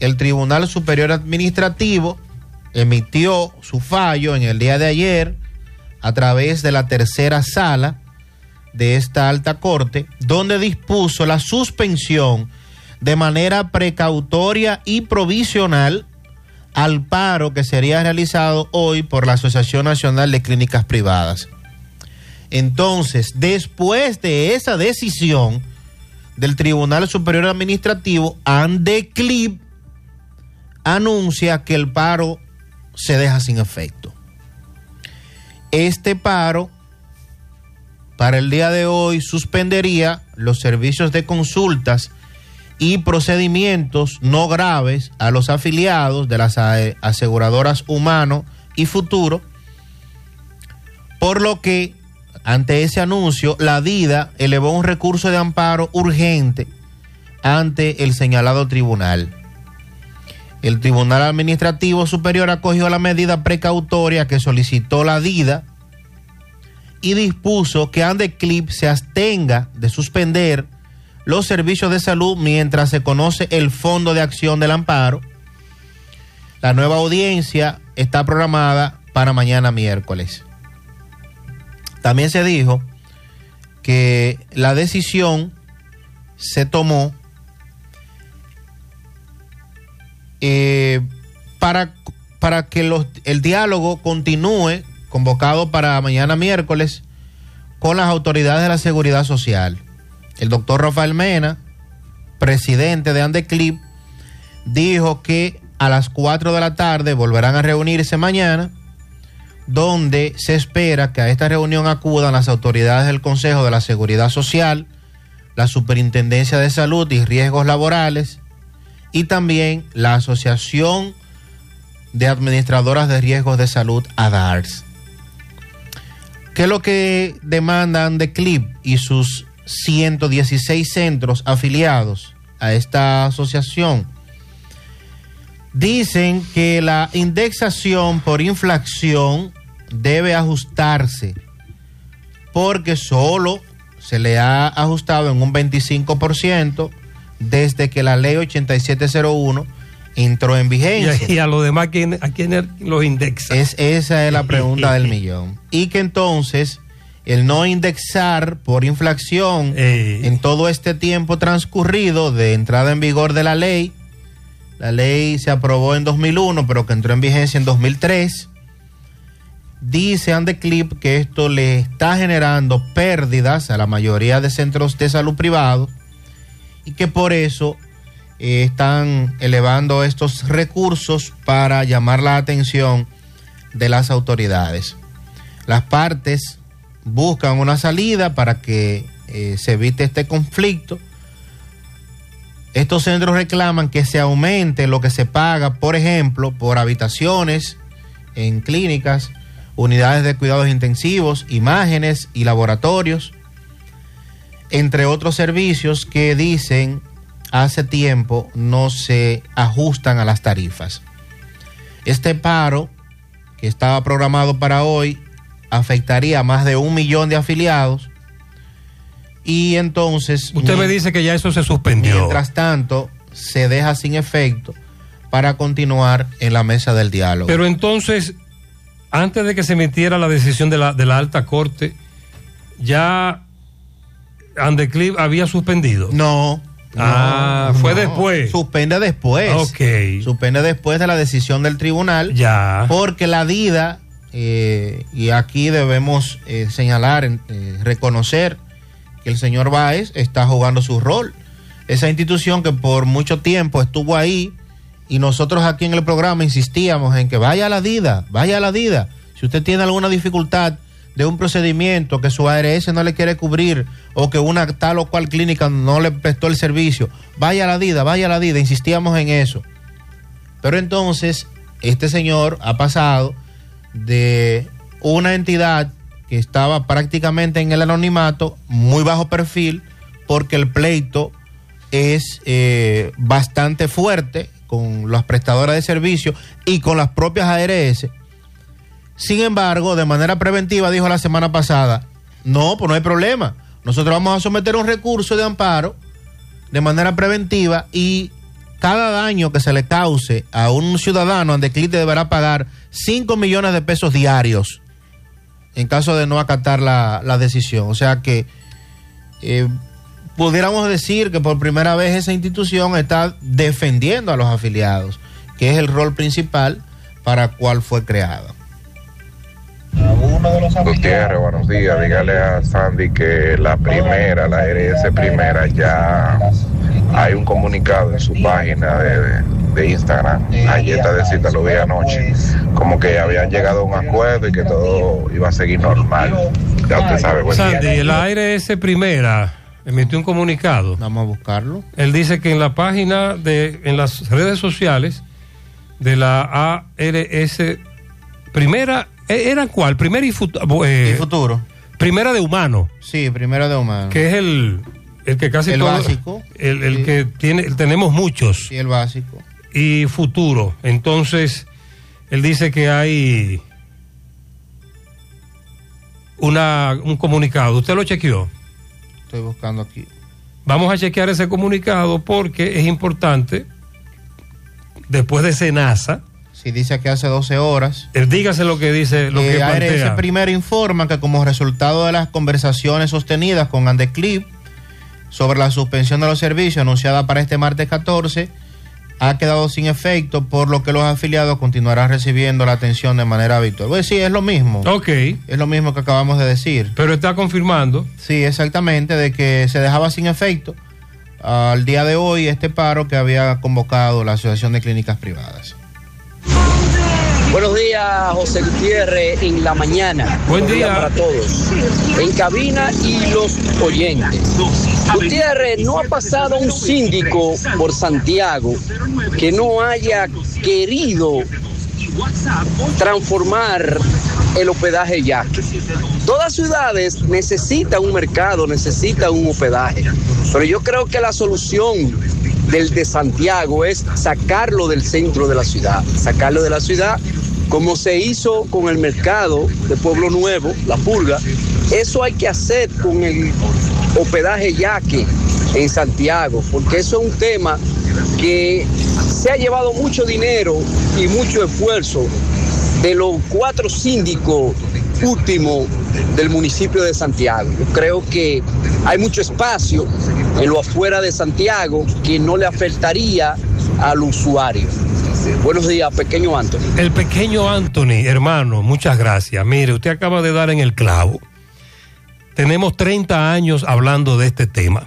el Tribunal Superior Administrativo emitió su fallo en el día de ayer a través de la tercera sala de esta alta corte, donde dispuso la suspensión de manera precautoria y provisional al paro que sería realizado hoy por la Asociación Nacional de Clínicas Privadas. Entonces, después de esa decisión del Tribunal Superior Administrativo, Andeclip anuncia que el paro se deja sin efecto. Este paro, para el día de hoy, suspendería los servicios de consultas y procedimientos no graves a los afiliados de las aseguradoras Humano y Futuro, por lo que, ante ese anuncio, la DIDA elevó un recurso de amparo urgente ante el señalado tribunal. El Tribunal Administrativo Superior acogió la medida precautoria que solicitó la DIDA y dispuso que Andeclip se abstenga de suspender los servicios de salud mientras se conoce el fondo de acción del amparo. La nueva audiencia está programada para mañana miércoles. También se dijo que la decisión se tomó para que el diálogo continúe, convocado para mañana miércoles, con las autoridades de la seguridad social. El doctor Rafael Mena, presidente de Andeclip, dijo que a las 4 de la tarde volverán a reunirse mañana, donde se espera que a esta reunión acudan las autoridades del Consejo de la Seguridad Social, la Superintendencia de Salud y Riesgos Laborales y también la Asociación de Administradoras de Riesgos de Salud, ADARS. ¿Qué es lo que demandan Andeclip y sus 116 centros afiliados a esta asociación? Dicen que la indexación por inflación debe ajustarse, porque solo se le ha ajustado en un 25% desde que la ley 8701 entró en vigencia. Y a los demás, ¿a quién los indexa? Esa es la pregunta del millón. Y que entonces el no indexar por inflación en todo este tiempo transcurrido de entrada en vigor de la ley se aprobó en 2001, pero que entró en vigencia en 2003, dice Andeclip que esto le está generando pérdidas a la mayoría de centros de salud privados y que por eso están elevando estos recursos para llamar la atención de las autoridades. Las partes buscan una salida para que se evite este conflicto. Estos centros reclaman que se aumente lo que se paga, por ejemplo, por habitaciones en clínicas, unidades de cuidados intensivos, imágenes y laboratorios, entre otros servicios que dicen hace tiempo no se ajustan a las tarifas. Este paro, que estaba programado para hoy, afectaría a más de 1 millón de afiliados y entonces... Usted me dice que ya eso se suspendió. Mientras tanto, se deja sin efecto para continuar en la mesa del diálogo. Pero entonces, antes de que se emitiera la decisión de la alta corte, ¿ya Andeclip había suspendido? No. Fue después. Suspende después. Ok. Suspende después de la decisión del tribunal. Ya. Porque la DIDA, y aquí debemos señalar, reconocer que el señor Báez está jugando su rol. Esa institución que por mucho tiempo estuvo ahí y nosotros aquí en el programa insistíamos en que vaya a la DIDA. Si usted tiene alguna dificultad de un procedimiento que su ARS no le quiere cubrir o que una tal o cual clínica no le prestó el servicio, vaya a la DIDA, insistíamos en eso. Pero entonces este señor ha pasado de una entidad que estaba prácticamente en el anonimato, muy bajo perfil, porque el pleito es bastante fuerte con las prestadoras de servicios y con las propias ARS. Sin embargo, de manera preventiva, dijo la semana pasada, no, pues no hay problema, nosotros vamos a someter un recurso de amparo de manera preventiva y cada daño que se le cause a un ciudadano, Andeclip deberá pagar 5 millones de pesos diarios en caso de no acatar la decisión. O sea que pudiéramos decir que por primera vez esa institución está defendiendo a los afiliados, que es el rol principal para cual fue creada. Gutiérrez, buenos días. Dígale a Sandy que la ARS primera, ya hay un comunicado en su página de Instagram. Ayer tardecita lo vi anoche, como que habían llegado a un acuerdo y que todo iba a seguir normal. Ya usted sabe. Sandy, la ARS primera emitió un comunicado. Vamos a buscarlo. Él dice que en la página en las redes sociales de la ARS primera, ¿era cuál? Primera y futuro. Primera de humano. Sí, primera de humano. Que es el que casi el todo, básico. El sí. Que tenemos muchos. Sí, el básico. Y futuro. Entonces, él dice que hay un comunicado. ¿Usted lo chequeó? Estoy buscando aquí. Vamos a chequear ese comunicado porque es importante. Después de Senasa. Sí, dice que hace 12 horas. Dígase lo que dice, lo que plantea. ARS primero informa que como resultado de las conversaciones sostenidas con Andeclip sobre la suspensión de los servicios anunciada para este martes 14, ha quedado sin efecto, por lo que los afiliados continuarán recibiendo la atención de manera habitual. Pues sí, es lo mismo. Ok. Es lo mismo que acabamos de decir. Pero está confirmando. Sí, exactamente, de que se dejaba sin efecto al día de hoy este paro que había convocado la Asociación de Clínicas Privadas. Buenos días, José Gutiérrez, en la mañana. Buen día para todos, en cabina y los oyentes. Gutiérrez, no ha pasado un síndico por Santiago que no haya querido transformar el hospedaje Yaque. Todas ciudades necesitan un mercado, necesitan un hospedaje, pero yo creo que la solución del de Santiago es sacarlo del centro de la ciudad, sacarlo de la ciudad como se hizo con el mercado de Pueblo Nuevo, La Pulga. Eso hay que hacer con el hospedaje Yaque en Santiago, porque eso es un tema que se ha llevado mucho dinero y mucho esfuerzo de los 4 síndicos últimos del municipio de Santiago. Yo creo que hay mucho espacio en lo afuera de Santiago que no le afectaría al usuario. Buenos días, pequeño Anthony. El pequeño Anthony, hermano, muchas gracias. Mire, usted acaba de dar en el clavo. Tenemos 30 años hablando de este tema.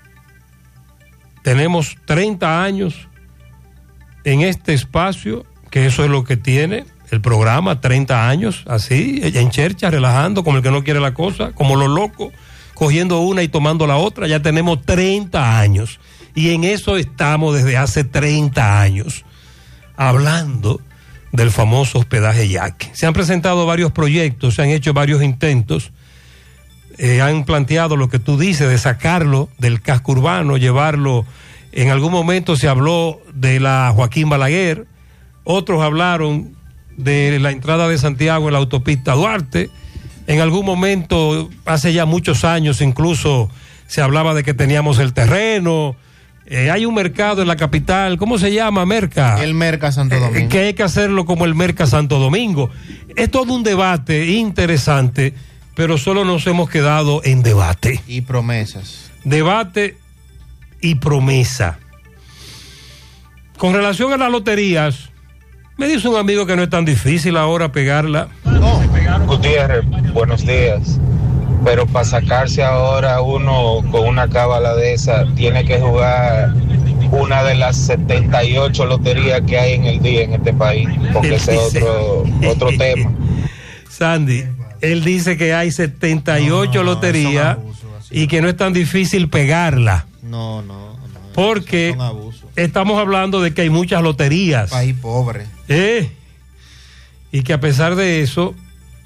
Tenemos 30 años en este espacio, que eso es lo que tiene el programa, 30 años, así, en chercha, relajando, como el que no quiere la cosa, como los locos, cogiendo una y tomando la otra. Ya tenemos 30 años. Y en eso estamos desde hace 30 años, hablando del famoso hospedaje Yaque. Se han presentado varios proyectos, se han hecho varios intentos, han planteado lo que tú dices, de sacarlo del casco urbano, llevarlo. En algún momento se habló de la Joaquín Balaguer, otros hablaron de la entrada de Santiago en la autopista Duarte. En algún momento, hace ya muchos años, incluso se hablaba de que teníamos el terreno. Hay un mercado en la capital, ¿cómo se llama? Merca. El Merca Santo Domingo. Que hay que hacerlo como el Merca Santo Domingo. Es todo un debate interesante, pero solo nos hemos quedado en debate. Y promesas. Debate y promesa. Con relación a las loterías, me dice un amigo que no es tan difícil ahora pegarla. Gutiérrez, buenos días. Pero para sacarse ahora uno con una cábala de esa, tiene que jugar una de las 78 loterías que hay en el día en este país, porque ese es otro tema. Sandy, él dice que hay 78 loterías y que no es tan difícil pegarla. No. Porque estamos hablando de que hay muchas loterías. País pobre. Y que a pesar de eso,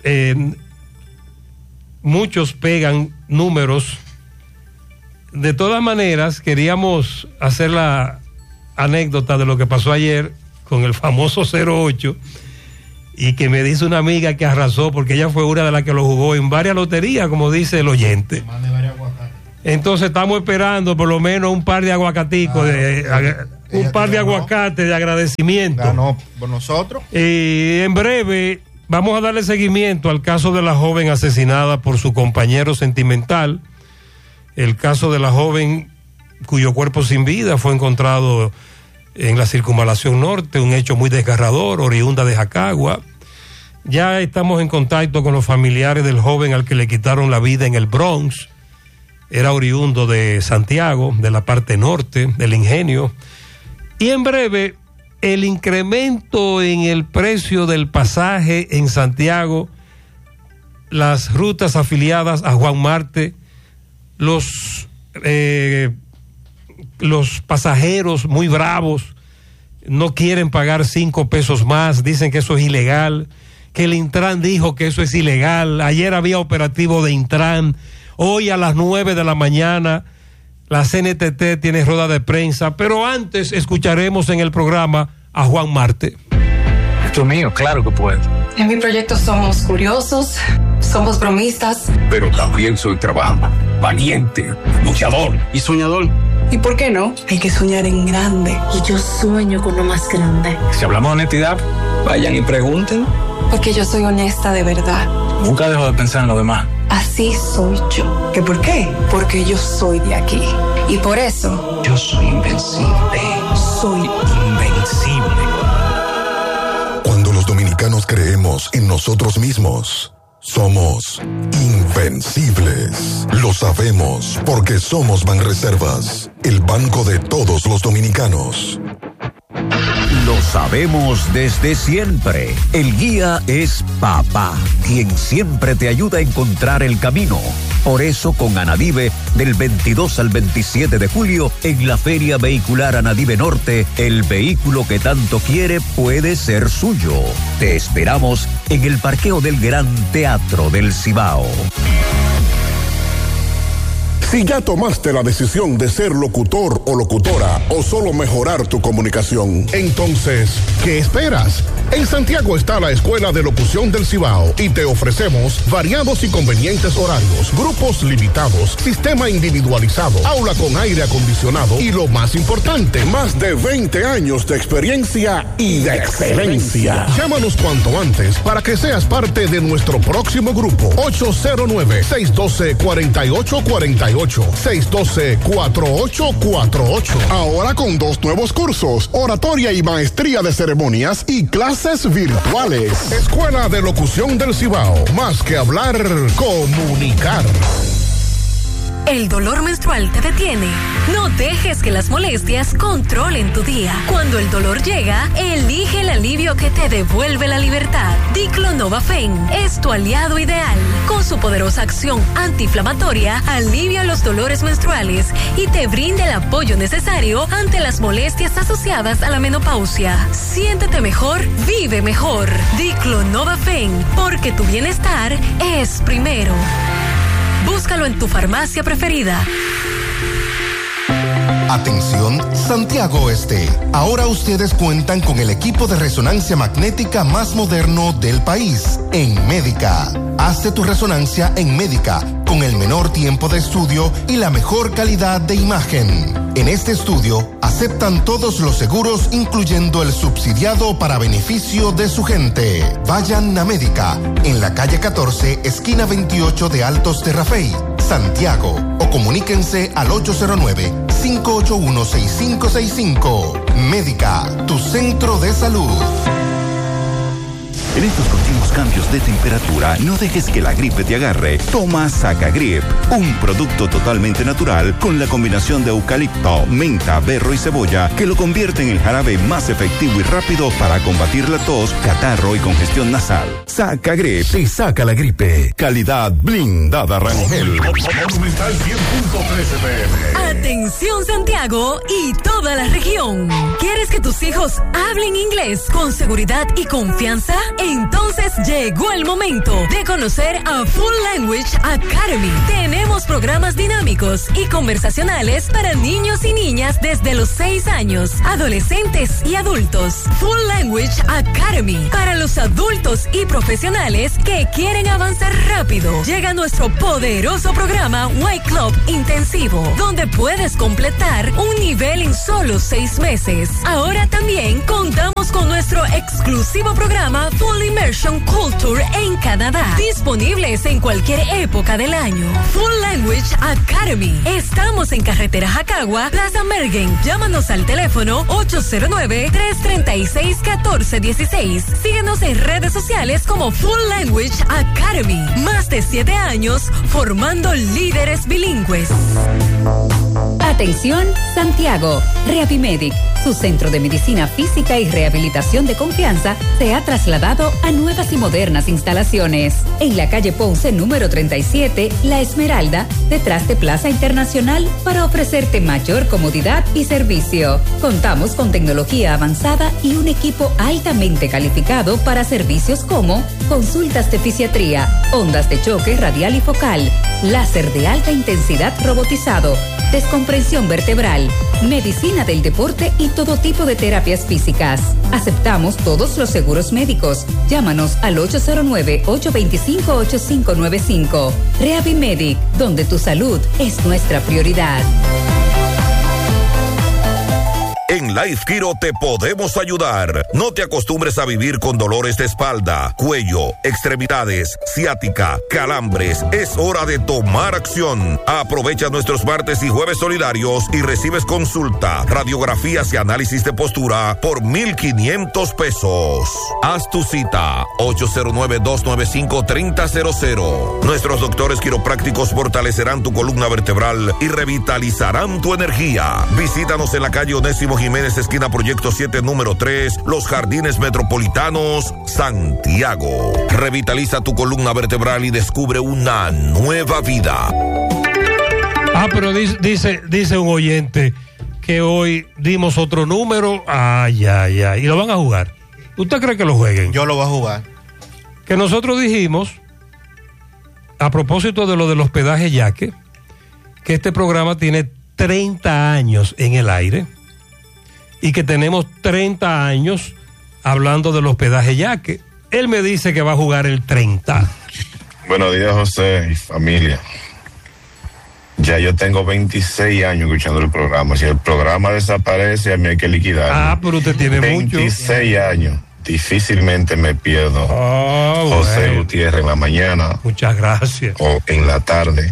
muchos pegan números. De todas maneras, queríamos hacer la anécdota de lo que pasó ayer con el famoso 08, y que me dice una amiga que arrasó porque ella fue una de las que lo jugó en varias loterías, como dice el oyente. Entonces estamos esperando por lo menos un par de aguacaticos un par de aguacates de agradecimiento. Ganó por nosotros. En breve vamos a darle seguimiento al caso de la joven asesinada por su compañero sentimental. El caso de la joven cuyo cuerpo sin vida fue encontrado en la Circunvalación Norte, un hecho muy desgarrador, oriunda de Jacagua. Ya estamos en contacto con los familiares del joven al que le quitaron la vida en el Bronx. Era oriundo de Santiago, de la parte norte, del Ingenio. Y en breve, el incremento en el precio del pasaje en Santiago, las rutas afiliadas a Juan Marte, los pasajeros muy bravos no quieren pagar 5 pesos más, dicen que eso es ilegal, que el Intran dijo que eso es ilegal. Ayer había operativo de Intran, hoy a las 9 de la mañana la CNTT tiene rueda de prensa, pero antes escucharemos en el programa a Juan Marte. Esto es mío, claro que puedo. En mi proyecto somos curiosos, somos bromistas. Pero también soy trabajador, valiente, luchador y soñador. ¿Y por qué no? Hay que soñar en grande. Y yo sueño con lo más grande. Si hablamos de honestidad, vayan y pregunten. Porque yo soy honesta de verdad. Nunca dejo de pensar en lo demás. Así soy yo. ¿Qué por qué? Porque yo soy de aquí. Y por eso... Yo soy invencible. Soy invencible. Cuando los dominicanos creemos en nosotros mismos, somos invencibles. Lo sabemos porque somos Banreservas, el banco de todos los dominicanos. Lo sabemos desde siempre. El guía es papá, quien siempre te ayuda a encontrar el camino. Por eso con Anadive, del 22 al 27 de julio, en la Feria Vehicular Anadive Norte, el vehículo que tanto quiere puede ser suyo. Te esperamos en el parqueo del Gran Teatro del Cibao. Si ya tomaste la decisión de ser locutor o locutora o solo mejorar tu comunicación, entonces, ¿qué esperas? En Santiago está la Escuela de Locución del Cibao y te ofrecemos variados y convenientes horarios, grupos limitados, sistema individualizado, aula con aire acondicionado y lo más importante, más de 20 años de experiencia y de excelencia. Llámanos cuanto antes para que seas parte de nuestro próximo grupo. 809-612-4848. 612-4848. Ahora con 2 nuevos cursos, oratoria y maestría de ceremonias y clases virtuales. Escuela de Locución del Cibao. Más que hablar, comunicar. ¿El dolor menstrual te detiene? No dejes que las molestias controlen tu día. Cuando el dolor llega, elige el alivio que te devuelve la libertad. Diclonova-Fen es tu aliado ideal. Con su poderosa acción antiinflamatoria, alivia los dolores menstruales y te brinda el apoyo necesario ante las molestias asociadas a la menopausia. Siéntete mejor, vive mejor. Diclonova-Fen, porque tu bienestar es primero. Búscalo en tu farmacia preferida. Atención, Santiago Este. Ahora ustedes cuentan con el equipo de resonancia magnética más moderno del país, en Médica. Hazte tu resonancia en Médica, con el menor tiempo de estudio y la mejor calidad de imagen. En este estudio, aceptan todos los seguros, incluyendo el subsidiado para beneficio de su gente. Vayan a Médica, en la calle 14, esquina 28 de Altos de Rafey, Santiago, o comuníquense al 809-581-6565. Médica, tu centro de salud. En estos continuos cambios de temperatura, no dejes que la gripe te agarre. Toma Sacagrip, un producto totalmente natural con la combinación de eucalipto, menta, berro y cebolla que lo convierte en el jarabe más efectivo y rápido para combatir la tos, catarro y congestión nasal. Sacagrip te saca la gripe. Calidad blindada Rangel. Atención Santiago y toda la región. ¿Quieres que tus hijos hablen inglés con seguridad y confianza? Entonces llegó el momento de conocer a Full Language Academy. Tenemos programas dinámicos y conversacionales para niños y niñas desde los 6 años, adolescentes y adultos. Full Language Academy para los adultos y profesionales que quieren avanzar rápido. Llega nuestro poderoso programa White Club Intensivo, donde puedes completar un nivel en solo 6 meses. Ahora también contamos con nuestro exclusivo programa Full Immersion Culture en Canadá, disponibles en cualquier época del año. Full Language Academy. Estamos en carretera Jacagua, Plaza Mergen. Llámanos al teléfono 809-336-1416. Síguenos en redes sociales como Full Language Academy. Más de 7 años formando líderes bilingües. Atención, Santiago. Rehabimedic, su centro de medicina física y rehabilitación de confianza, se ha trasladado a nuevas y modernas instalaciones. En la calle Ponce, número 37, La Esmeralda, detrás de Plaza Internacional, para ofrecerte mayor comodidad y servicio. Contamos con tecnología avanzada y un equipo altamente calificado para servicios como consultas de fisiatría, ondas de choque radial y focal, láser de alta intensidad robotizado, descompresión vertebral, medicina del deporte y todo tipo de terapias físicas. Aceptamos todos los seguros médicos. Llámanos al 809-825-8595. Rehabimedic, donde tu salud es nuestra prioridad. En Life Kiro te podemos ayudar. No te acostumbres a vivir con dolores de espalda, cuello, extremidades, ciática, calambres. Es hora de tomar acción. Aprovecha nuestros martes y jueves solidarios y recibes consulta, radiografías y análisis de postura por $1,500. Haz tu cita 809-295-3000. Nuestros doctores quiroprácticos fortalecerán tu columna vertebral y revitalizarán tu energía. Visítanos en la calle Onésimo Jiménez, esquina Proyecto 7, número 3, Los Jardines Metropolitanos, Santiago. Revitaliza tu columna vertebral y descubre una nueva vida. Pero dice un oyente que hoy dimos otro número. Ay. Y lo van a jugar. ¿Usted cree que lo jueguen? Yo lo voy a jugar. Que nosotros dijimos, a propósito de lo del hospedaje Yaque, que este programa tiene 30 años en el aire. Y que tenemos 30 años hablando del hospedaje Yaque. Él me dice que va a jugar el 30. Buenos días, José y familia. Ya yo tengo 26 años escuchando el programa. Si el programa desaparece, a mí hay que liquidar. Pero usted tiene 26 años. Difícilmente me pierdo José Gutiérrez en la mañana. Muchas gracias. O en la tarde.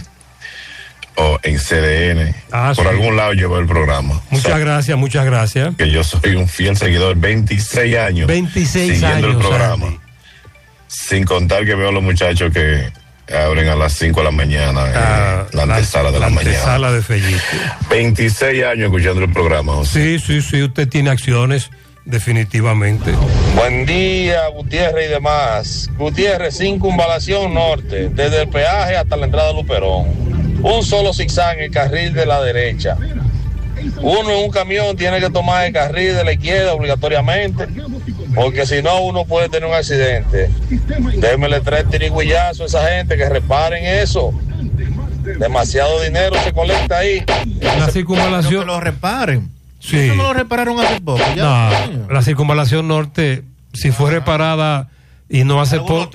O en CDN. Por algún lado yo veo el programa. Muchas gracias. Que yo soy un fiel seguidor, 26 años. 26 siguiendo años, el programa. Andy. Sin contar que veo a los muchachos que abren a las 5 de la mañana, la antesala de la mañana. La antesala de Fellito. 26 años escuchando el programa, José. Sí, usted tiene acciones, definitivamente. Buen día, Gutiérrez y demás. Gutiérrez, Circunvalación Norte, desde el peaje hasta la entrada de Luperón. Un solo zigzag en el carril de la derecha. Uno en un camión tiene que tomar el carril de la izquierda obligatoriamente, porque si no uno puede tener un accidente. Démele 3 tirigüillazos a esa gente que reparen eso. Demasiado dinero se colecta ahí. La circunvalación. Que lo reparen. Sí. Eso no lo repararon hace poco. La circunvalación norte, si fue reparada y no hace poco,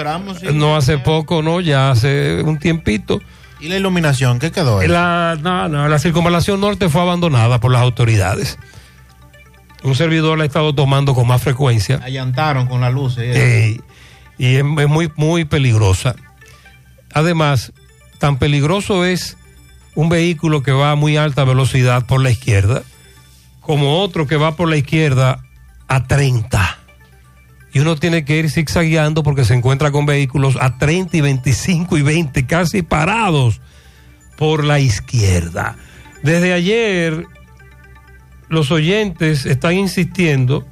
ya hace un tiempito. ¿Y la iluminación? ¿Qué quedó? La circunvalación norte fue abandonada por las autoridades. Un servidor la ha estado tomando con más frecuencia. Allantaron con las luces. Y es muy, muy peligrosa. Además, tan peligroso es un vehículo que va a muy alta velocidad por la izquierda, como otro que va por la izquierda a 30. Y uno tiene que ir zigzagueando porque se encuentra con vehículos a 30 y 25 y 20 casi parados por la izquierda. Desde ayer los oyentes están insistiendo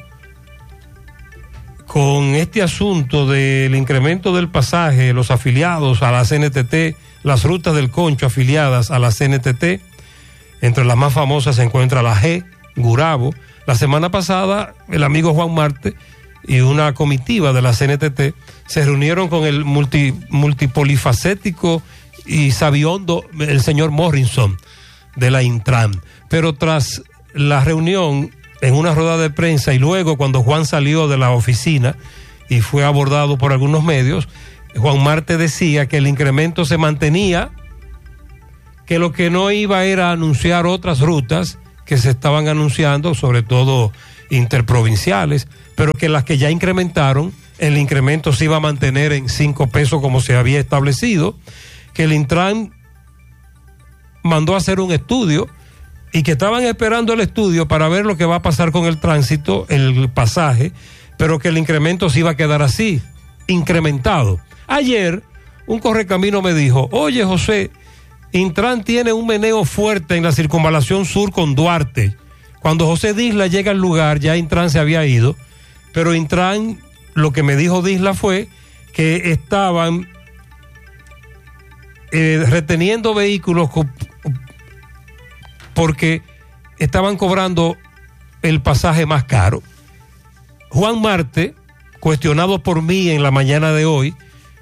con este asunto del incremento del pasaje, los afiliados a la CNTT, las rutas del Concho afiliadas a la CNTT. Entre las más famosas se encuentra la G, Gurabo. La semana pasada el amigo Juan Marte y una comitiva de la CNTT se reunieron con el multipolifacético y sabiondo el señor Morrison de la Intran. Pero tras la reunión, en una rueda de prensa, y luego cuando Juan salió de la oficina y fue abordado por algunos medios, Juan Marte decía que el incremento se mantenía, que lo que no iba era anunciar otras rutas que se estaban anunciando, sobre todo interprovinciales, pero que las que ya incrementaron, el incremento se iba a mantener en 5 pesos como se había establecido, que el Intran mandó a hacer un estudio y que estaban esperando el estudio para ver lo que va a pasar con el tránsito, el pasaje, pero que el incremento se iba a quedar así, incrementado. Ayer, un correcamino me dijo, oye José, Intran tiene un meneo fuerte en la circunvalación sur con Duarte. Cuando José Disla llega al lugar, ya Intran se había ido, pero Intran, lo que me dijo Disla fue que estaban reteniendo vehículos porque estaban cobrando el pasaje más caro. Juan Marte, cuestionado por mí en la mañana de hoy,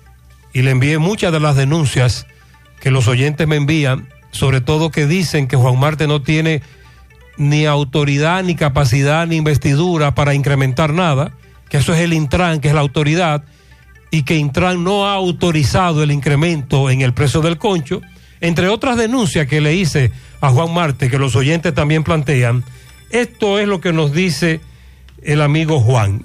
y le envié muchas de las denuncias que los oyentes me envían, sobre todo que dicen que Juan Marte no tiene ni autoridad, ni capacidad, ni investidura para incrementar nada, que eso es el Intran, que es la autoridad, y que Intran no ha autorizado el incremento en el precio del concho, entre otras denuncias que le hice a Juan Marte, que los oyentes también plantean. Esto es lo que nos dice el amigo Juan.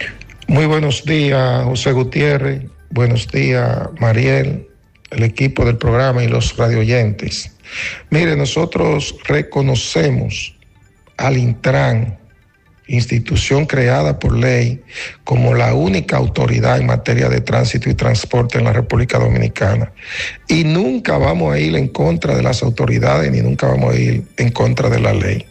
Muy buenos días, José Gutiérrez. Buenos días, Mariel, el equipo del programa y los radioyentes. Mire, nosotros reconocemos al Intran, institución creada por ley, como la única autoridad en materia de tránsito y transporte en la República Dominicana. Y nunca vamos a ir en contra de las autoridades, ni nunca vamos a ir en contra de la ley.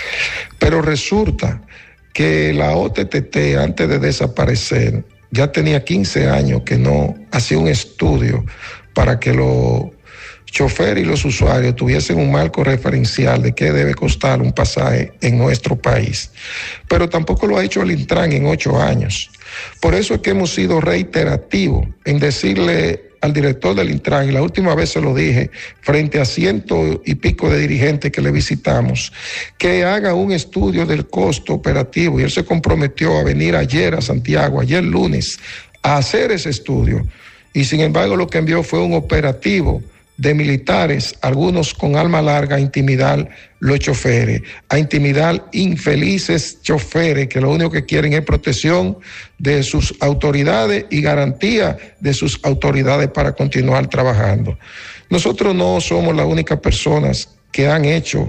Pero resulta que la OTTT, antes de desaparecer, ya tenía 15 años que no hacía un estudio para que los choferes y los usuarios tuviesen un marco referencial de qué debe costar un pasaje en nuestro país. Pero tampoco lo ha hecho el Intran en 8 años. Por eso es que hemos sido reiterativos en decirle al director del Intran, y la última vez se lo dije, frente a 100 y pico de dirigentes que le visitamos, que haga un estudio del costo operativo, y él se comprometió a venir ayer a Santiago, ayer lunes, a hacer ese estudio, y sin embargo lo que envió fue un operativo de militares, algunos con arma larga, a intimidar los choferes, a intimidar infelices choferes que lo único que quieren es protección de sus autoridades y garantía de sus autoridades para continuar trabajando. Nosotros no somos las únicas personas que han hecho,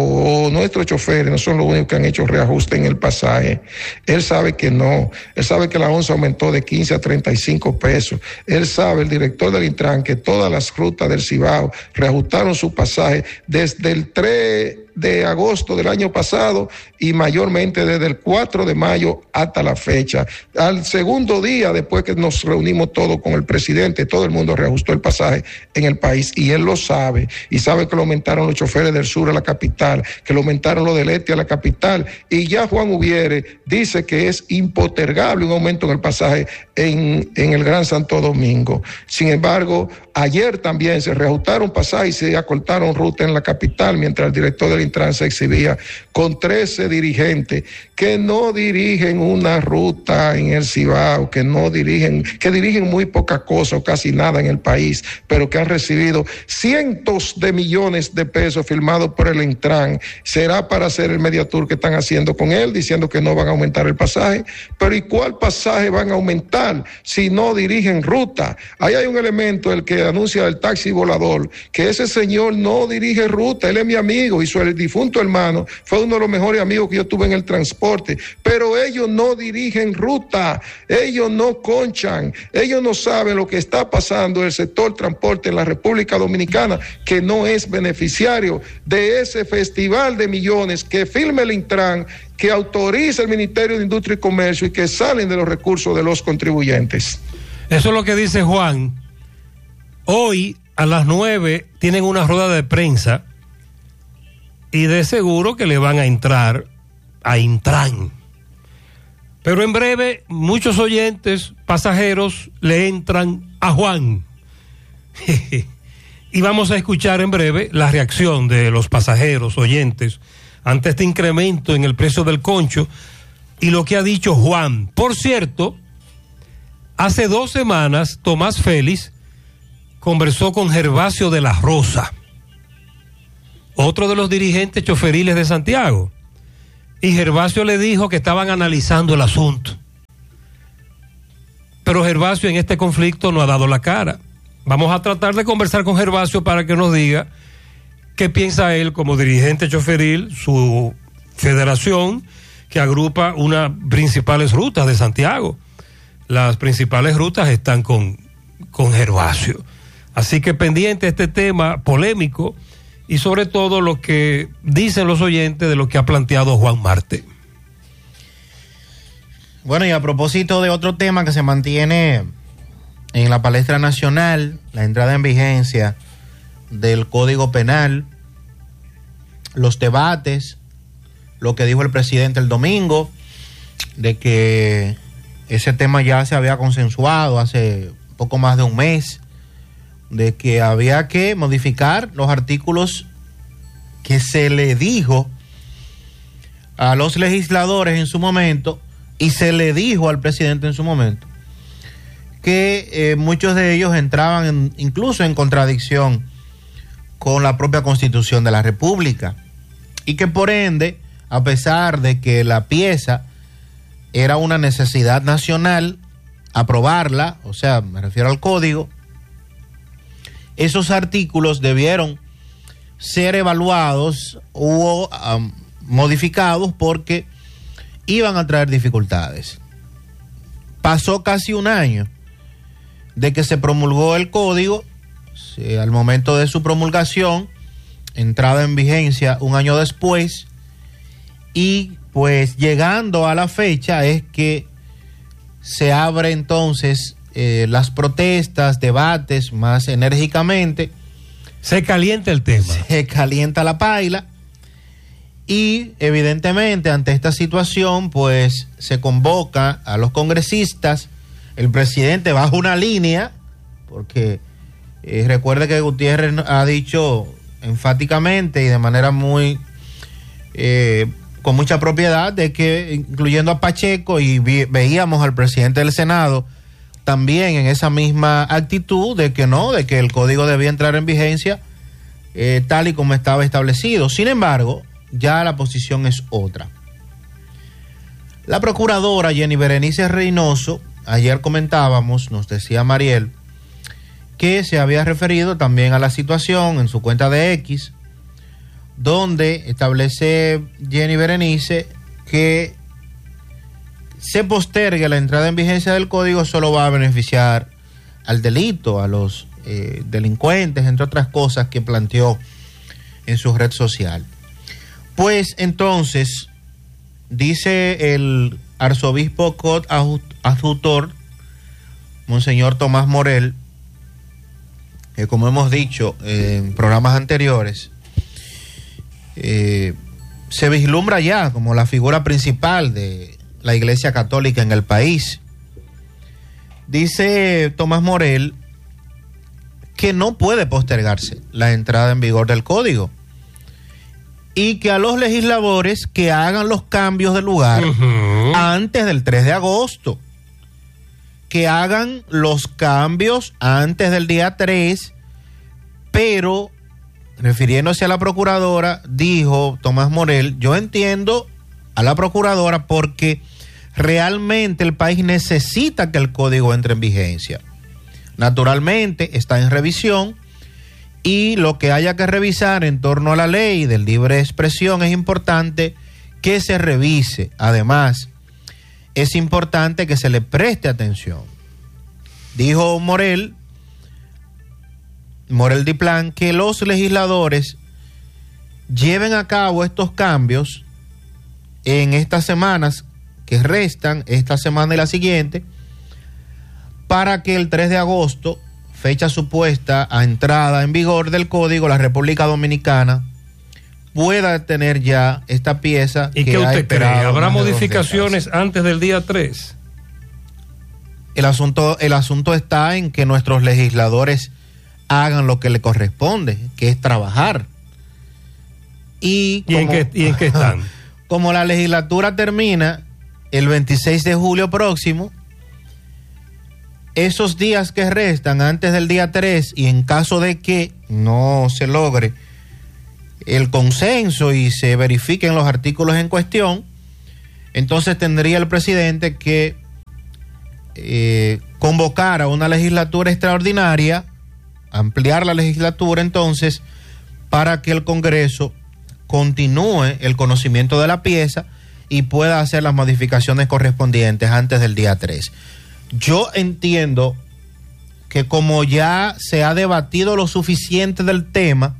o nuestros choferes no son los únicos que han hecho reajuste en el pasaje. Él sabe que no, él sabe que la onza aumentó de 15 a 35 pesos. Él sabe, el director del Intran, que todas las rutas del Cibao reajustaron su pasaje desde el 3 de agosto del año pasado y mayormente desde el 4 de mayo hasta la fecha. Al segundo día, después que nos reunimos todos con el presidente, todo el mundo reajustó el pasaje en el país, y él lo sabe, y sabe que lo aumentaron los choferes del sur a la capital, que lo aumentaron los del este a la capital, y ya Juan Ubiere dice que es impostergable un aumento en el pasaje en el Gran Santo Domingo. Sin embargo, ayer también se reajustaron pasajes y se acortaron rutas en la capital, mientras el director del Intran se exhibía con 13 dirigentes que no dirigen una ruta en el Cibao, que dirigen muy poca cosa o casi nada en el país, pero que han recibido cientos de millones de pesos firmados por el Intran. Será para hacer el media tour que están haciendo con él, diciendo que no van a aumentar el pasaje. Pero ¿y cuál pasaje van a aumentar si no dirigen ruta? Ahí hay un elemento, el que anuncia el taxi volador, que ese señor no dirige ruta. Él es mi amigo y su difunto hermano fue uno de los mejores amigos que yo tuve en el transporte, pero ellos no dirigen ruta, ellos no conchan, ellos no saben lo que está pasando en el sector transporte en la República Dominicana, que no es beneficiario de ese festival de millones que firma el Intran, que autoriza el Ministerio de Industria y Comercio y que salen de los recursos de los contribuyentes. Eso es lo que dice Juan. Hoy a las 9 tienen una rueda de prensa y de seguro que le van a entrar a Intran. Pero en breve, muchos oyentes, pasajeros, le entran a Juan. Y vamos a escuchar en breve la reacción de los pasajeros, oyentes, ante este incremento en el precio del concho y lo que ha dicho Juan. Por cierto, hace 2 semanas, Tomás Félix conversó con Gervasio de la Rosa, otro de los dirigentes choferiles de Santiago. Y Gervasio le dijo que estaban analizando el asunto. Pero Gervasio en este conflicto no ha dado la cara. Vamos a tratar de conversar con Gervasio para que nos diga qué piensa él como dirigente choferil, su federación que agrupa unas principales rutas de Santiago. Las principales rutas están con Gervasio. Así que pendiente este tema polémico y sobre todo lo que dicen los oyentes de lo que ha planteado Juan Marte. Bueno, y a propósito de otro tema que se mantiene en la palestra nacional, la entrada en vigencia del Código Penal, los debates, lo que dijo el presidente el domingo, de que ese tema ya se había consensuado hace poco más de un mes, de que había que modificar los artículos que se le dijo a los legisladores en su momento y se le dijo al presidente en su momento, que muchos de ellos entraban incluso en contradicción con la propia Constitución de la República y que por ende, a pesar de que la pieza era una necesidad nacional, aprobarla, o sea, me refiero al código, esos artículos debieron ser evaluados o modificados porque iban a traer dificultades. Pasó casi un año de que se promulgó el código, al momento de su promulgación, entrada en vigencia un año después, y pues llegando a la fecha es que se abre entonces las protestas, debates más enérgicamente. Se calienta el tema. Se calienta la paila y evidentemente ante esta situación pues se convoca a los congresistas, el presidente baja una línea porque recuerde que Gutiérrez ha dicho enfáticamente y de manera muy con mucha propiedad de que incluyendo a Pacheco y veíamos al presidente del Senado también en esa misma actitud de que no, de que el código debía entrar en vigencia tal y como estaba establecido. Sin embargo, ya la posición es otra. La procuradora Jenny Berenice Reynoso, ayer comentábamos, nos decía Mariel, que se había referido también a la situación en su cuenta de X, donde establece Jenny Berenice que se postergue la entrada en vigencia del código solo va a beneficiar al delito, a los delincuentes, entre otras cosas que planteó en su red social. Pues entonces, dice el arzobispo Cot adjutor, Monseñor Tomás Morel, que como hemos dicho en programas anteriores, se vislumbra ya como la figura principal de la Iglesia Católica en el país. Dice Tomás Morel que no puede postergarse la entrada en vigor del código y que a los legisladores que hagan los cambios de lugar antes del 3 de agosto, que hagan los cambios antes del día 3, pero refiriéndose a la procuradora, dijo Tomás Morel, yo entiendo a la procuradora porque realmente el país necesita que el código entre en vigencia. Naturalmente está en revisión y lo que haya que revisar en torno a la ley de libre expresión es importante que se revise. Además, es importante que se le preste atención. Dijo Morel Diplán, que los legisladores lleven a cabo estos cambios en estas semanas que restan, esta semana y la siguiente, para que el 3 de agosto, fecha supuesta a entrada en vigor del código, la República Dominicana pueda tener ya esta pieza. ¿Y qué usted cree? ¿Habrá modificaciones antes del día 3? El asunto está en que nuestros legisladores hagan lo que le corresponde, que es trabajar. ¿Y en qué están? Como la legislatura termina el 26 de julio próximo, esos días que restan antes del día 3, y en caso de que no se logre el consenso y se verifiquen los artículos en cuestión, entonces tendría el presidente que convocar a una legislatura extraordinaria, ampliar la legislatura entonces, para que el Congreso continúe el conocimiento de la pieza y pueda hacer las modificaciones correspondientes antes del día 3. Yo entiendo que como ya se ha debatido lo suficiente del tema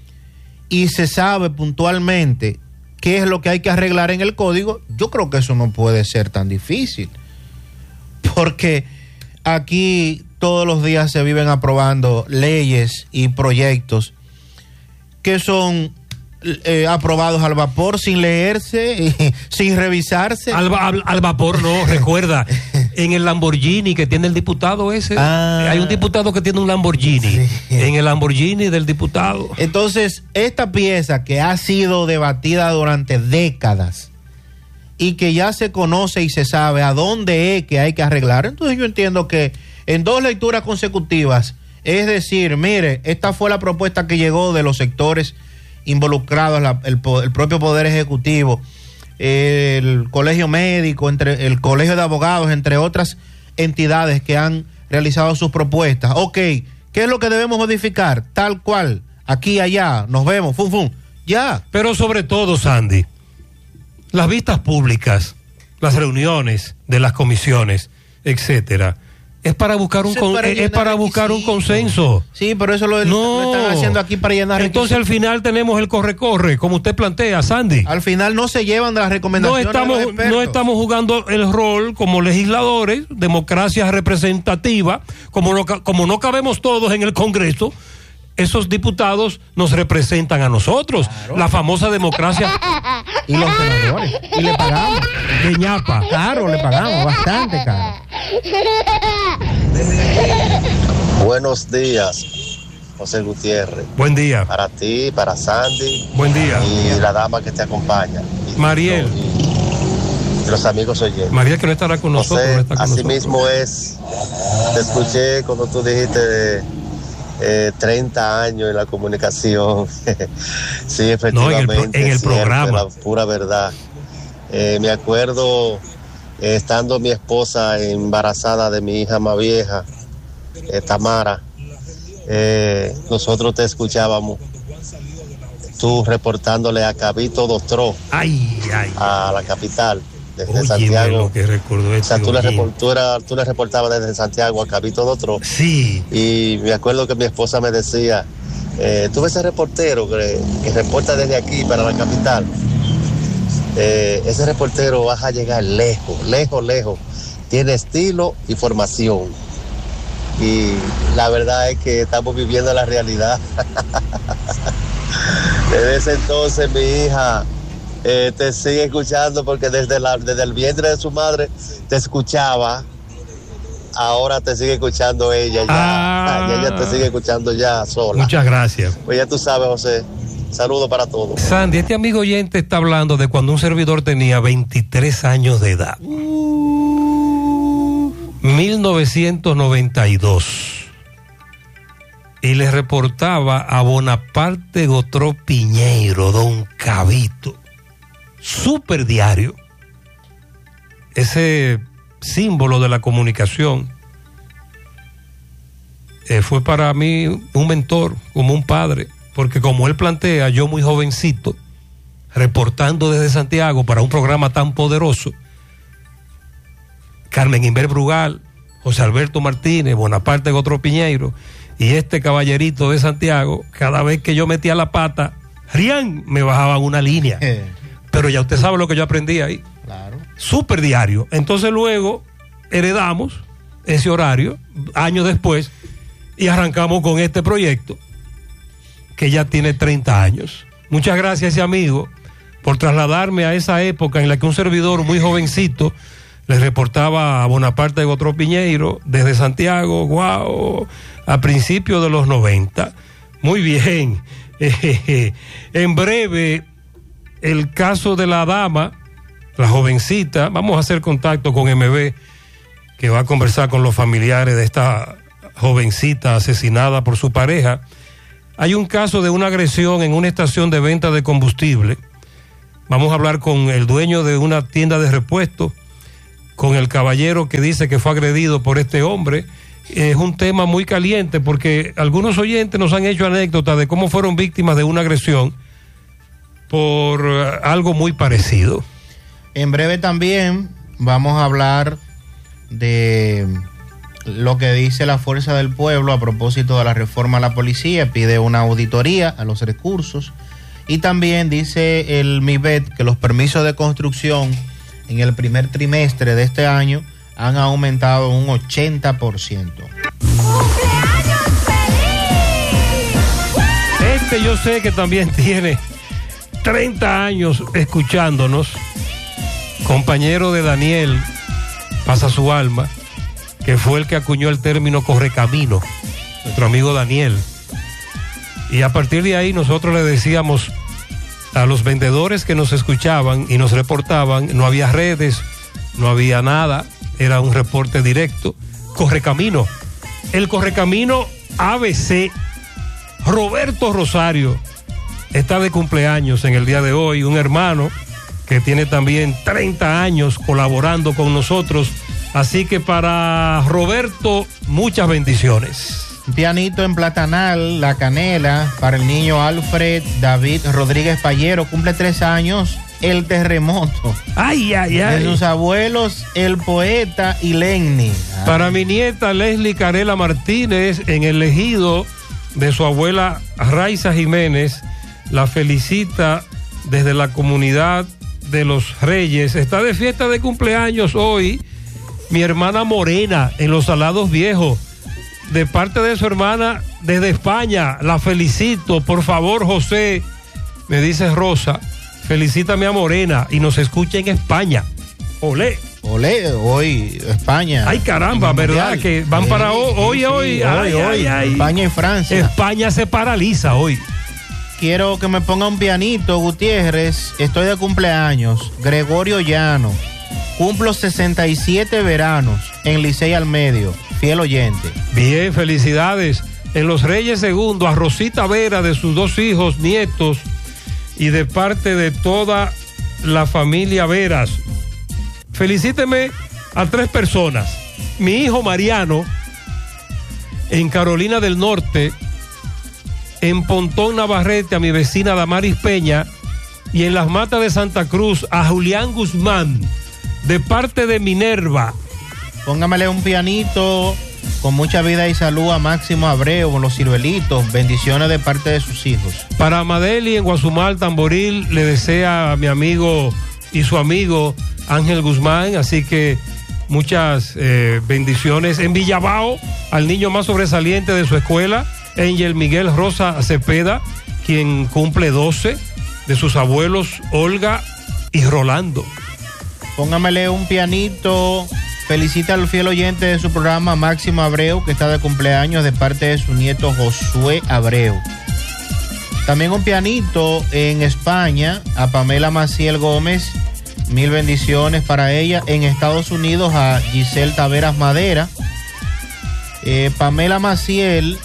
y se sabe puntualmente qué es lo que hay que arreglar en el código, yo creo que eso no puede ser tan difícil. Porque aquí todos los días se viven aprobando leyes y proyectos que son aprobados al vapor, sin leerse, sin revisarse. Al vapor no, recuerda, en el Lamborghini que tiene el diputado ese, hay un diputado que tiene un Lamborghini, sí. En el Lamborghini del diputado. Entonces, esta pieza que ha sido debatida durante décadas y que ya se conoce y se sabe a dónde es que hay que arreglar, entonces yo entiendo que en 2 lecturas consecutivas, es decir, mire, esta fue la propuesta que llegó de los sectores involucrados, el propio Poder Ejecutivo, el Colegio Médico, el Colegio de Abogados, entre otras entidades que han realizado sus propuestas. Ok, ¿qué es lo que debemos modificar? Tal cual, aquí, allá, nos vemos, ya. Pero sobre todo, Sandy, las vistas públicas, las reuniones de las comisiones, etcétera, es para buscar un consenso. Sí, pero eso lo están haciendo aquí para llenar. Entonces al final tenemos el corre-corre, como usted plantea, Sandy. Al final no se llevan de las recomendaciones. No estamos jugando el rol como legisladores, democracia representativa, como no cabemos todos en el Congreso. Esos diputados nos representan a nosotros, claro. La famosa democracia. Y los senadores. Y le pagamos. De ñapa. Claro, le pagamos bastante caro. Buenos días, José Gutiérrez. Buen día. Para ti, para Sandy. Buen día. Y la dama que te acompaña. Mariel. Y los amigos oyentes. Mariel, que no estará con nosotros. José, no está con así nosotros. mismo es. Te escuché cuando tú dijiste 30 años en la comunicación. Sí, efectivamente. En el programa. La pura verdad. Me acuerdo estando mi esposa embarazada de mi hija más vieja, Tamara. Nosotros te escuchábamos, tú reportándole a Cabito Dostro, a la capital, desde Santiago. Que o sea, tú le reportabas desde Santiago a Cabito Dostro. Sí. Y me acuerdo que mi esposa me decía, tú ves ese reportero que reporta desde aquí para la capital. Ese reportero va a llegar lejos. Tiene estilo y formación. Y la verdad es que estamos viviendo la realidad. Desde ese entonces mi hija te sigue escuchando, porque desde el vientre de su madre te escuchaba. Ahora te sigue escuchando ella ya. Y ella te sigue escuchando ya sola. Muchas gracias. Pues ya tú sabes, José. Saludos para todos. Sandy, este amigo oyente está hablando de cuando un servidor tenía 23 años de edad. 1992. Y le reportaba a Bonaparte Gotró Piñeiro, don Cabito. Super diario. Ese símbolo de la comunicación fue para mí un mentor, como un padre. Porque como él plantea, yo muy jovencito, reportando desde Santiago para un programa tan poderoso, Carmen Inver Brugal, José Alberto Martínez, Bonaparte Gotró Piñeiro y este caballerito de Santiago, cada vez que yo metía la pata, ¡rián!, me bajaban una línea. Pero ya usted sabe lo que yo aprendí ahí. Claro. Súper diario. Entonces luego heredamos ese horario, años después, y arrancamos con este proyecto, que ya tiene 30 años. Muchas gracias a ese amigo por trasladarme a esa época en la que un servidor muy jovencito le reportaba a Bonaparte de Gotro Piñeiro desde Santiago, a principios de los 90. Muy bien. En breve, el caso de la dama, la jovencita, vamos a hacer contacto con MB, que va a conversar con los familiares de esta jovencita asesinada por su pareja. Hay un caso de una agresión en una estación de venta de combustible. Vamos a hablar con el dueño de una tienda de repuestos, con el caballero que dice que fue agredido por este hombre. Es un tema muy caliente porque algunos oyentes nos han hecho anécdotas de cómo fueron víctimas de una agresión por algo muy parecido. En breve también vamos a hablar de lo que dice la Fuerza del Pueblo a propósito de la reforma a la policía. Pide una auditoría a los recursos. Y también dice el MIBET que los permisos de construcción en el primer trimestre de este año han aumentado un 80%. ¡Cumpleaños feliz! Yo sé que también tiene 30 años escuchándonos, compañero de Daniel, pasa su alma, que fue el que acuñó el término correcamino, nuestro amigo Daniel. Y a partir de ahí nosotros le decíamos a los vendedores que nos escuchaban y nos reportaban, no había redes, no había nada, era un reporte directo, correcamino. El correcamino ABC, Roberto Rosario, está de cumpleaños en el día de hoy, un hermano que tiene también 30 años colaborando con nosotros. Así que para Roberto, muchas bendiciones. Un pianito en Platanal, La Canela, para el niño Alfred David Rodríguez Payero, cumple 3 años, El Terremoto. Ay, ay, ay. De sus abuelos, el poeta y Lenny. Para mi nieta Leslie Carela Martínez, en el ejido de su abuela Raiza Jiménez, la felicita desde la comunidad de los Reyes. Está de fiesta de cumpleaños hoy mi hermana Morena en Los Salados Viejos, de parte de su hermana desde España. La felicito, por favor, José, me dice Rosa, felicítame a Morena y nos escucha en España. Olé. Olé, hoy España. Ay, caramba, ¿verdad? Mundial. Que van para hoy. Hoy. España y Francia. España se paraliza hoy. Quiero que me ponga un pianito, Gutiérrez. Estoy de cumpleaños. Gregorio Llano. Cumplo 67 veranos en Licey al Medio. Fiel oyente. Bien, felicidades. En Los Reyes II, a Rosita Vera, de sus 2 hijos, nietos, y de parte de toda la familia Veras. Felicíteme a 3 personas. Mi hijo Mariano, en Carolina del Norte, en Pontón Navarrete, a mi vecina Damaris Peña, y en Las Matas de Santa Cruz, a Julián Guzmán, de parte de Minerva. Póngamele un pianito con mucha vida y salud a Máximo Abreu, con los ciruelitos. Bendiciones de parte de sus hijos. Para Amadeli en Guazumal, Tamboril, le desea a mi amigo y su amigo Ángel Guzmán, así que muchas bendiciones. En Villabao, al niño más sobresaliente de su escuela, Angel Miguel Rosa Cepeda, quien cumple 12, de sus abuelos Olga y Rolando. Póngamele un pianito. Felicita al fiel oyente de su programa, Máximo Abreu, que está de cumpleaños, de parte de su nieto Josué Abreu. También un pianito en España a Pamela Maciel Gómez. 1000 bendiciones para ella. En Estados Unidos a Giselle Taveras Madera. Pamela Maciel,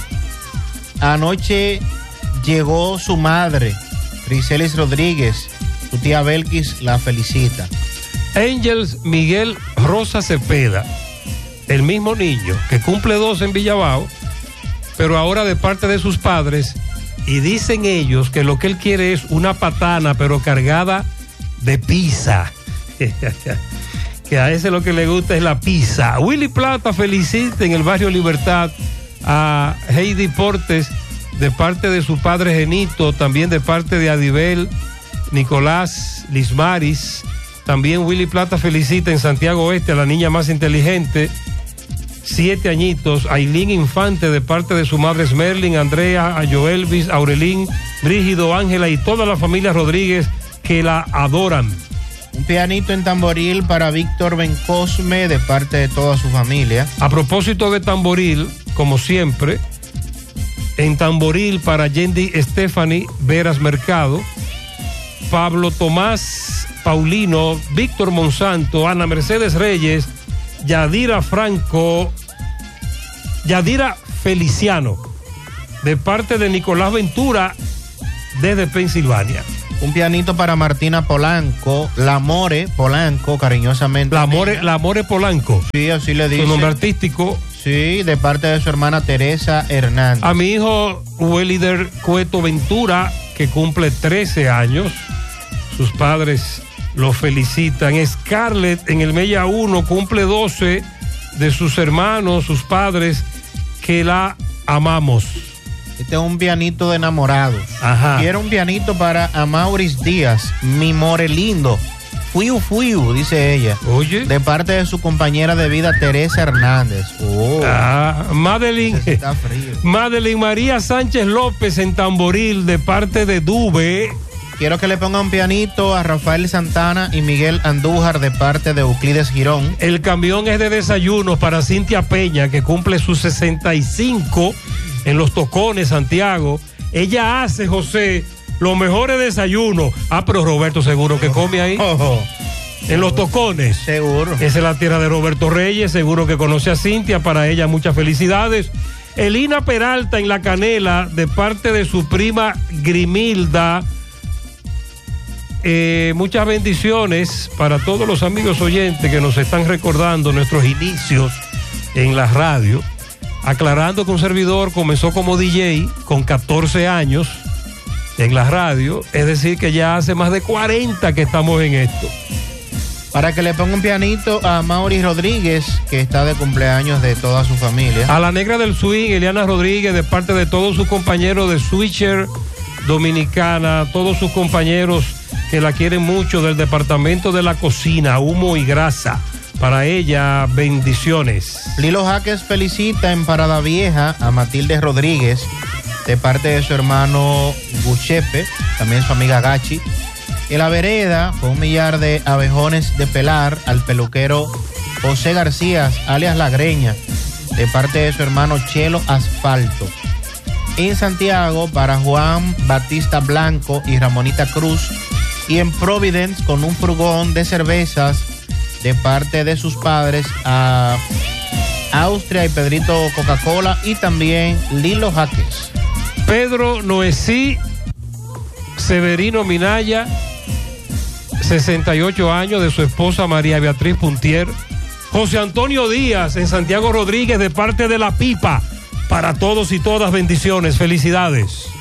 anoche llegó su madre, Rizelis Rodríguez. Su tía Belkis la felicita. Angels Miguel Rosa Cepeda, el mismo niño que cumple 2 en Villabao, pero ahora de parte de sus padres, y dicen ellos que lo que él quiere es una patana, pero cargada de pizza. Que a ese lo que le gusta es la pizza. Willy Plata felicita en el barrio Libertad a Heidi Portes, de parte de su padre Genito, también de parte de Adibel, Nicolás, Lismaris. También Willy Plata felicita en Santiago Oeste a la niña más inteligente, 7 añitos, Ailín Infante, de parte de su madre Smerlin, Andrea, a Joelvis, Aurelín, Brígido, Ángela y toda la familia Rodríguez que la adoran. Un pianito en tamboril para Víctor Bencosme de parte de toda su familia. A propósito de tamboril, como siempre, en tamboril para Yendi Stephanie Veras Mercado, Pablo Tomás Paulino, Víctor Monsanto, Ana Mercedes Reyes, Yadira Feliciano, de parte de Nicolás Ventura desde Pensilvania. Un pianito para Martina Polanco, La More Polanco, cariñosamente. La More Polanco. Sí, así le dice. Su nombre artístico. Sí, de parte de su hermana Teresa Hernández. A mi hijo Welider Cueto Ventura, que cumple 13 años. Sus padres lo felicitan. Scarlett en el Mella 1 cumple 12 de sus hermanos, sus padres, que la amamos. Este es un pianito de enamorados. Ajá. Quiero un pianito para Amauris Díaz, mi more lindo. Fuiu, dice ella. Oye. De parte de su compañera de vida, Teresa Hernández. Oh. Madeline María Sánchez López en tamboril, de parte de Dube. Quiero que le ponga un pianito a Rafael Santana y Miguel Andújar, de parte de Euclides Girón. El camión es de desayunos para Cintia Peña, que cumple sus 65 en Los Tocones, Santiago. Ella hace, José, los mejores desayunos. Pero Roberto seguro que come ahí. En Los Tocones. Seguro. Esa es la tierra de Roberto Reyes, seguro que conoce a Cintia. Para ella muchas felicidades. Elina Peralta en La Canela, de parte de su prima Grimilda. Muchas bendiciones para todos los amigos oyentes que nos están recordando nuestros inicios en la radio. Aclarando que un servidor comenzó como DJ con 14 años en la radio, es decir que ya hace más de 40 que estamos en esto. Para que le ponga un pianito a Mauri Rodríguez, que está de cumpleaños de toda su familia. A la negra del swing, Eliana Rodríguez, de parte de todos sus compañeros de Switcher Dominicana, todos sus compañeros que la quieren mucho, del departamento de la cocina, humo y grasa. Para ella, bendiciones. Lilo Jaques felicita en Parada Vieja a Matilde Rodríguez, de parte de su hermano Guchepe, también su amiga Gachi. En La Vereda, con 1 millar de abejones de pelar, al peluquero José García, alias La Greña, de parte de su hermano Chelo Asfalto. En Santiago, para Juan Batista Blanco y Ramonita Cruz. Y en Providence, con un furgón de cervezas, de parte de sus padres, a Austria y Pedrito Coca-Cola, y también Lilo Jaques. Pedro Noesí Severino Minaya, 68 años, de su esposa María Beatriz Puntier. José Antonio Díaz en Santiago Rodríguez, de parte de La Pipa. Para todos y todas, bendiciones, felicidades.